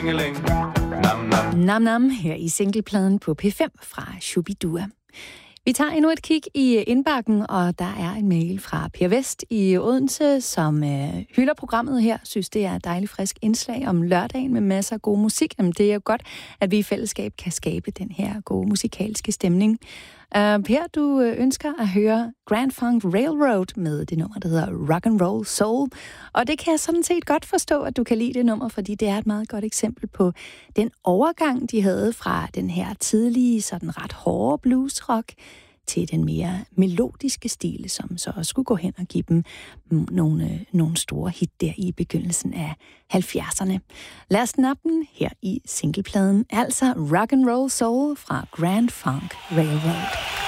tingeling. Nam nam. Nam Nam her i singlepladen på P5 fra Shubidua. Vi tager endnu et kig i indbakken, og der er en mail fra Per Vest i Odense, som hylder programmet her. Synes, det er et dejligt frisk indslag om lørdagen med masser af god musik. Jamen, det er jo godt, at vi i fællesskab kan skabe den her gode musikalske stemning. Per, du ønsker at høre Grand Funk Railroad med det nummer, der hedder Rock and Roll Soul. Og det kan jeg sådan set godt forstå, at du kan lide det nummer, fordi det er et meget godt eksempel på den overgang, de havde fra den her tidlige, sådan ret hårde bluesrock til den mere melodiske stil, som så skulle gå hen og give dem nogle store hit der i begyndelsen af 70'erne. Lad os snappe den her i singlepladen, altså Rock and Roll Soul fra Grand Funk Railroad.